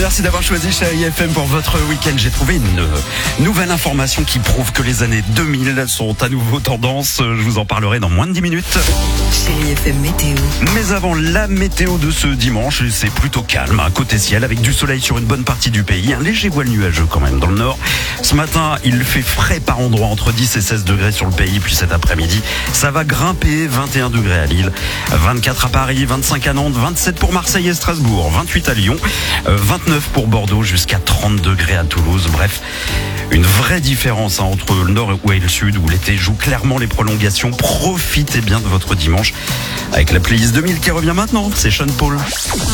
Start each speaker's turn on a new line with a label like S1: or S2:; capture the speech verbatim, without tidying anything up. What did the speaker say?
S1: merci d'avoir choisi Chérie F M pour votre week-end. J'ai trouvé une euh, nouvelle information qui prouve que les années deux mille sont à nouveau tendance. Je vous en parlerai dans moins de dix minutes.
S2: Chérie F M météo.
S1: Mais avant, la météo de ce dimanche, c'est plutôt calme, hein, côté ciel, avec du soleil sur une bonne partie du pays, un léger voile nuageux quand même dans le nord. Ce matin, il fait frais par endroits, entre dix et seize degrés sur le pays, puis cet après-midi, ça va grimper, vingt et un degrés à Lille, vingt-quatre à Paris, vingt-cinq à Nantes, vingt-sept pour Marseille et Strasbourg, vingt-huit à Lyon, vingt-neuf pour Bordeaux, jusqu'à trente degrés à Toulouse. Bref, une vraie différence hein, entre le nord et le sud, où l'été joue clairement les prolongations. Profitez bien de votre dimanche avec la playlist deux mille qui revient maintenant, c'est Sean Paul.